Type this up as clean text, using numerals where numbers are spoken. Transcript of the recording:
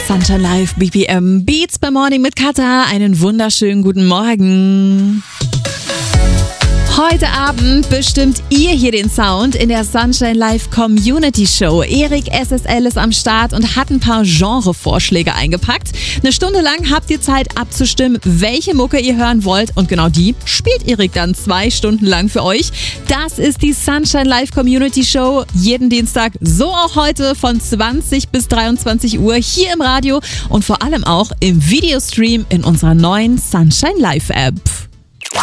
Sunshine Live, BPM Beats by Morning mit Katha. Einen wunderschönen guten Morgen. Heute Abend bestimmt ihr hier den Sound in der Sunshine Live Community Show. Erik SSL ist am Start und hat ein paar Genrevorschläge eingepackt. Eine Stunde lang habt ihr Zeit abzustimmen, welche Mucke ihr hören wollt, und genau die spielt Erik dann 2 Stunden lang für euch. Das ist die Sunshine Live Community Show. Jeden Dienstag, so auch heute von 20 bis 23 Uhr hier im Radio und vor allem auch im Videostream in unserer neuen Sunshine Live App.